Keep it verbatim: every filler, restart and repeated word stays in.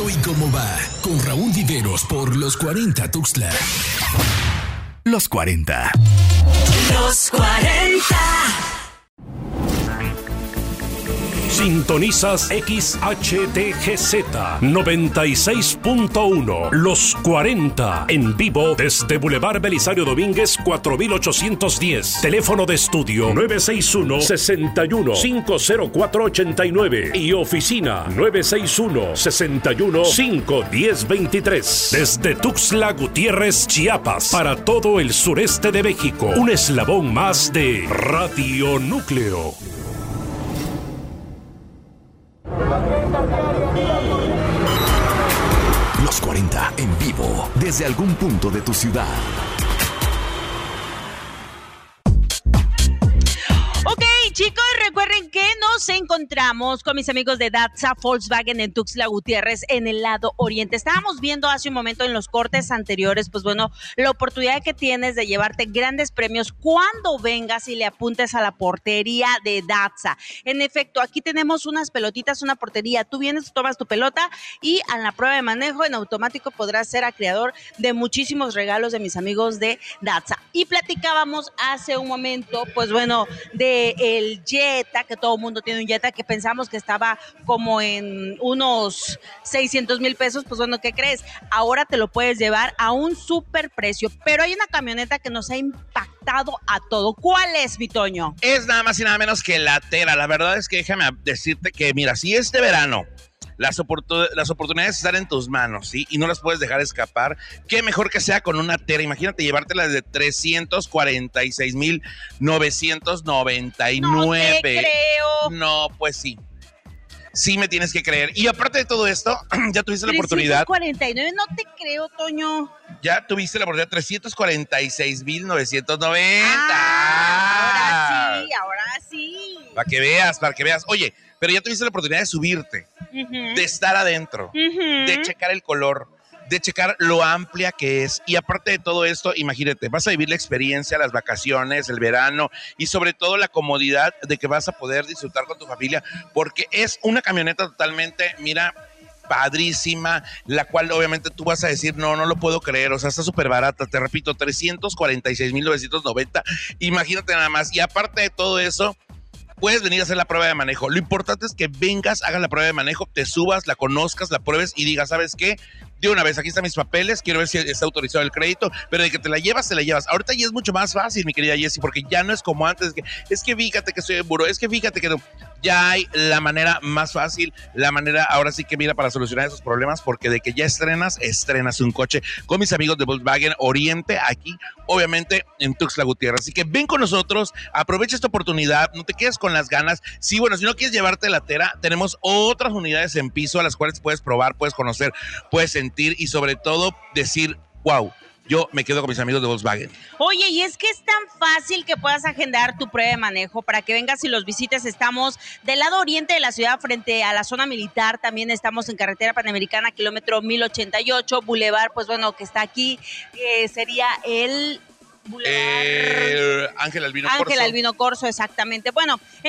¿Cuánto y cómo va? Con Raúl Viveros por Los cuarenta Tuxtla. Los cuarenta. Los cuarenta. Sintonizas X H T G Z noventa y seis punto uno, Los cuarenta, en vivo desde Boulevard Belisario Domínguez cuatro mil ochocientos diez. Teléfono de estudio nueve seis uno, seis uno, cinco cero cuatro ocho nueve y oficina nueve seis uno, seis uno, cinco uno cero dos tres. Desde Tuxtla Gutiérrez, Chiapas, para todo el sureste de México. Un eslabón más de Radio Núcleo. Los cuarenta en vivo desde algún punto de tu ciudad. Ok, chicos, recuerden que nos encontramos con mis amigos de Datsa Volkswagen en Tuxtla Gutiérrez, en el lado oriente. Estábamos viendo hace un momento en los cortes anteriores, pues bueno, la oportunidad que tienes de llevarte grandes premios cuando vengas y le apuntes a la portería de Datsa. En efecto, aquí tenemos unas pelotitas, una portería. Tú vienes, tomas tu pelota y a la prueba de manejo en automático podrás ser acreedor de muchísimos regalos de mis amigos de Datsa. Y platicábamos hace un momento, pues bueno, de el Jetta, que todo el mundo tiene un Jetta, que pensamos que estaba como en unos seiscientos mil pesos. Pues bueno, ¿qué crees? Ahora te lo puedes llevar a un súper precio, pero hay una camioneta que nos ha impactado a todo. ¿Cuál es, mi Toño? Es nada más y nada menos que la Tera. La verdad es que déjame decirte que, mira, si este verano Las, oportun- las oportunidades están en tus manos, ¿sí? Y no las puedes dejar escapar. Qué mejor que sea con una Tera. Imagínate llevártela de trescientos cuarenta y seis mil novecientos noventa y nueve. No te creo. No, pues sí. Sí me tienes que creer. Y aparte de todo esto, ya tuviste la oportunidad. trescientos cuarenta y nueve, no te creo, Toño. Ya tuviste la oportunidad. trescientos cuarenta y seis mil novecientos noventa. Ah, ahora sí, ahora sí. Para que veas, para que veas. Oye, pero ya tuviste la oportunidad de subirte, Uh-huh. de estar adentro, Uh-huh. de checar el color, de checar lo amplia que es. Y aparte de todo esto, imagínate, vas a vivir la experiencia, las vacaciones, el verano y sobre todo la comodidad de que vas a poder disfrutar con tu familia, porque es una camioneta totalmente, mira, padrísima, la cual obviamente tú vas a decir, no, no lo puedo creer, o sea, está súper barata, te repito, trescientos cuarenta y seis mil novecientos noventa, imagínate nada más. Y aparte de todo eso, puedes venir a hacer la prueba de manejo. Lo importante es que vengas, hagas la prueba de manejo, te subas, la conozcas, la pruebes y digas, ¿sabes qué? De una vez, aquí están mis papeles, quiero ver si está autorizado el crédito, pero de que te la llevas, te la llevas. Ahorita ya es mucho más fácil, mi querida Jessie, porque ya no es como antes, que es que fíjate que estoy en buró, es que fíjate que no. Ya hay la manera más fácil, la manera ahora sí que mira para solucionar esos problemas, porque de que ya estrenas, estrenas un coche con mis amigos de Volkswagen Oriente, aquí obviamente en Tuxtla Gutiérrez. Así que ven con nosotros, aprovecha esta oportunidad, no te quedes con las ganas. Sí, bueno, si no quieres llevarte la Tera, tenemos otras unidades en piso a las cuales puedes probar, puedes conocer, puedes sentir y sobre todo decir, wow, yo me quedo con mis amigos de Volkswagen. Oye, y es que es tan fácil que puedas agendar tu prueba de manejo para que vengas y los visites. Estamos del lado oriente de la ciudad, frente a la zona militar. También estamos en carretera panamericana, kilómetro mil ochenta y ocho, Boulevard, pues bueno, que está aquí, eh, sería el Boulevard Eh, Ángel Albino Corzo. Ángel Albino Corzo, exactamente. Bueno,